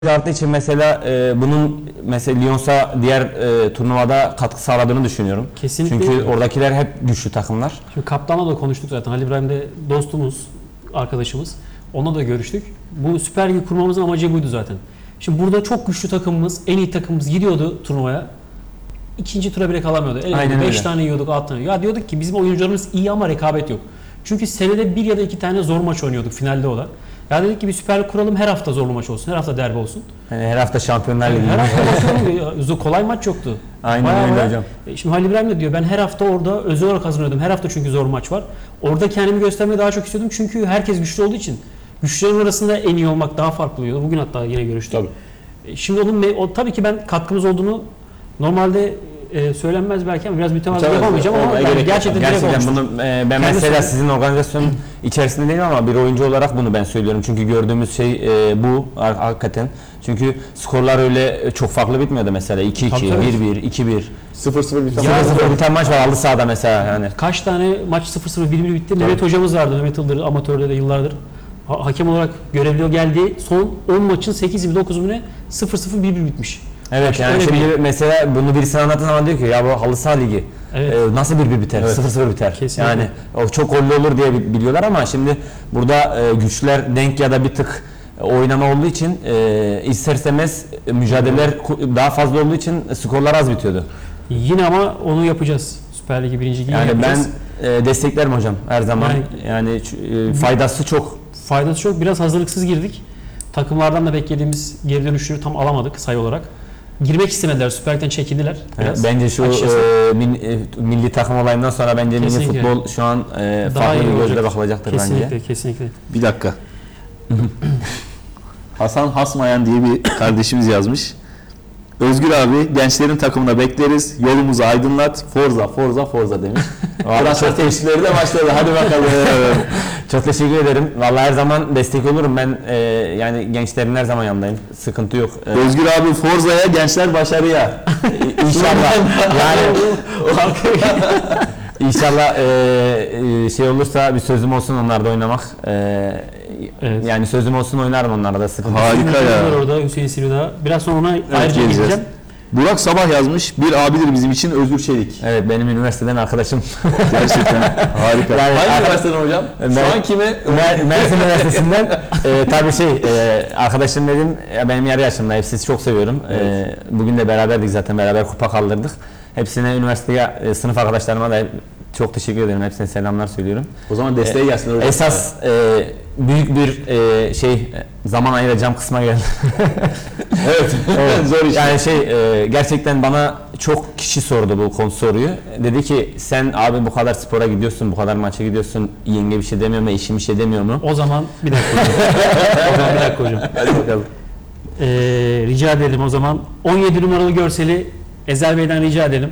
arttığı için mesela bunun mesela Lyons'a diğer turnuvada katkı sağladığını düşünüyorum. Kesinlikle. Çünkü oradakiler hep güçlü takımlar. Şimdi kaptanla da konuştuk zaten. Halil İbrahim de dostumuz, arkadaşımız. Onunla da görüştük. Bu Süper Ligi kurmamızın amacı buydu zaten. Şimdi burada çok güçlü takımımız, en iyi takımımız gidiyordu turnuvaya. İkinci tura bile kalamıyordu. Aynen 5 öyle. tane yiyorduk, 6 tane. Ya diyorduk ki bizim oyuncularımız iyi ama rekabet yok. Çünkü senede bir ya da iki tane zor maç oynuyorduk finalde o da. Ya dedik ki bir Süper Lig kuralım, her hafta zorlu maç olsun, her hafta derbi olsun. Yani her hafta Şampiyonlar Ligi. Her hafta maç olsun. Kolay maç yoktu. Aynen öyle hocam. Şimdi Halil İbrahim de diyor ben her hafta orada özel olarak kazanıyordum. Her hafta çünkü zor maç var. Orada kendimi göstermeyi daha çok istiyordum çünkü herkes güçlü olduğu için. Güçlerin arasında en iyi olmak daha farklı oluyor. Bugün hatta yine görüştük. Tabii. Şimdi tabii ki ben katkımız olduğunu normalde söylenmez belki ama biraz mütevazı Tabii, yapamayacağım ama yani gerçekten bunu ben mesela sizin organizasyonun içerisinde değilim ama bir oyuncu olarak bunu ben söylüyorum. Çünkü gördüğümüz şey bu hakikaten. Çünkü skorlar öyle çok farklı bitmiyordu mesela 2-2, 1-1, 2-1, 0-0 biten 0-0 biten maç var aldı sahada mesela yani. Kaç tane maç 0-0 1-1 bitti. Mehmet hocamız vardı. Mehmet Ildır amatörde de yıllardır. Hakem olarak görevli geldi. Son 10 maçın 8'i 9'u ne 0-0 1-1 bitmiş. Evet yani şimdi mesela bunu birisine anlattığı zaman diyor ki ya bu halı saha ligi nasıl 1-1 biter, 0-0 biter. Kesinlikle. Yani o çok gollü olur diye biliyorlar ama şimdi burada güçler denk ya da bir tık oynama olduğu için ister istemez mücadeleler daha fazla olduğu için skorlar az bitiyordu. Yine ama onu yapacağız. Süper Ligi 1. Ligi Yani yapacağız. ben desteklerim hocam her zaman. Yani faydası çok. Faydası çok. Biraz hazırlıksız girdik. Takımlardan da beklediğimiz geri dönüşleri tam alamadık sayı olarak. Girmek istemediler. Süper Lig'den çekindiler biraz. Bence şu milli takım olayından sonra bence milli futbol şu an farklı bir gözle bakılacaktır kesinlikle, bence. Kesinlikle. Bir dakika. Hasan Hasmayan diye bir kardeşimiz yazmış. Özgür abi gençlerin takımına bekleriz. Yolumuzu aydınlat. Forza, Forza, Forza demiş. Transfer teşvikleri de başladı. Hadi bakalım. Çok teşekkür ederim. Vallahi her zaman destek olurum. Ben yani gençlerin her zaman yanındayım. Sıkıntı yok. Özgür abi Forza'ya, gençler başarıya. İnşallah. Yani İnşallah şey olursa bir sözüm olsun onlarda oynamak. Evet. Yani sözüm olsun oynarım onlarda da sıkıntı. Harika ya. Orada Hüseyin Sivri'da. Biraz sonra ona ayrıca geleceğim. Burak Sabah yazmış. Bir abidir bizim için Özgür Çelik. Evet benim üniversiteden arkadaşım. Gerçekten harika. Yani hangi üniversiteden hocam? Şu an kime? Mersin Üniversitesi'nden. Tabii arkadaşım dedim benim yarı yaşımda. Hepsini çok seviyorum. Evet. Bugün de beraberdik zaten. Beraber kupa kaldırdık. Hepsine üniversiteye, sınıf arkadaşlarıma da çok teşekkür ederim. Hepsine selamlar söylüyorum. O zaman desteğe gelsin hocam. Esas büyük bir zaman ayıracağım kısma geldi. Evet. Zor iş. Yani gerçekten bana çok kişi sordu bu soruyu. Dedi ki sen abi bu kadar spora gidiyorsun, bu kadar maça gidiyorsun. Yenge bir şey demiyor mu, eşim bir şey demiyor mu? O zaman bir dakika hocam. Hadi bakalım. Rica edelim o zaman. 17 numaralı görseli Ezel Bey'den rica edelim.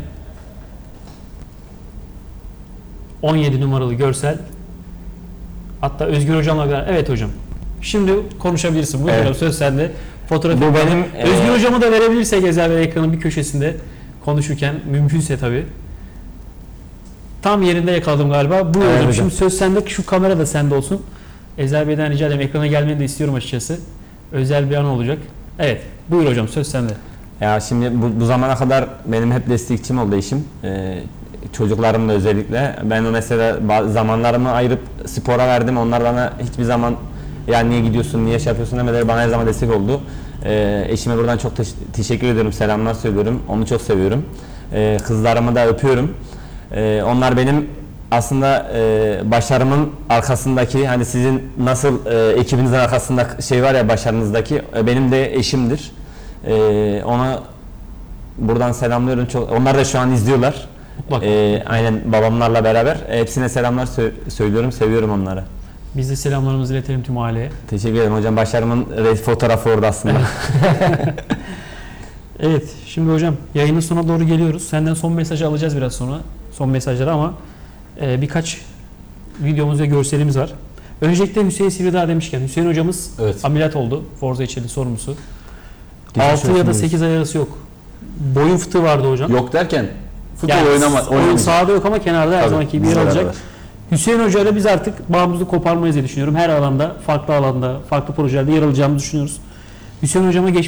17 numaralı görsel. Hatta Özgür hocamla beraber. Evet hocam. Şimdi konuşabilirsin. Buyurun hocam, söz sende. Fotoğrafı bu benim. Özgür hocamı da verebilirsek Ezel Bey ekranın bir köşesinde konuşurken mümkünse tabii. Tam yerinde yakaladım galiba. Buyurun hocam. Şimdi söz sende. Şu kamera da sende olsun. Ezel Bey'den rica ederim. Ekrana gelmeni de istiyorum açıkçası. Özel bir an olacak. Evet. Buyur hocam, söz sende. Ya şimdi bu zamana kadar benim hep destekçim oldu eşim. Çocuklarım da özellikle. Ben o mesela zamanlarımı ayırıp spora verdim. Onlar bana hiçbir zaman ya niye gidiyorsun, niye şey yapıyorsun demeleri bana her zaman destek oldu. Eşime buradan çok teşekkür ediyorum, selamlar söylüyorum. Onu çok seviyorum. Kızlarımı da öpüyorum. Onlar benim aslında başarımın arkasındaki hani sizin nasıl ekibinizin arkasında var ya başarınızdaki benim de eşimdir. Ona buradan selamlıyorum. Onlar da şu an izliyorlar. Aynen babamlarla beraber. Hepsine selamlar söylüyorum. Seviyorum onları. Biz de selamlarımızı iletelim tüm aileye. Teşekkür ederim hocam. Başarımın fotoğrafı orada aslında. Evet. Şimdi hocam yayının sonuna doğru geliyoruz. Senden son mesajı alacağız biraz sonra. Son mesajları ama birkaç videomuz ve görselimiz var. Öncelikle Hüseyin Sivridağ demişken Hüseyin hocamız ameliyat oldu. Forza içeri sorumlusu. 6 ya da 8 ay arası yok. Boyun fıtığı vardı hocam. Yok derken futbol oyun sahada yok ama kenarda her zamanki bir yer olacak. Hüseyin Hoca ile biz artık bağımızı koparmayız diye düşünüyorum. Her alanda, farklı projelerde yer alacağımızı düşünüyoruz. Hüseyin hocama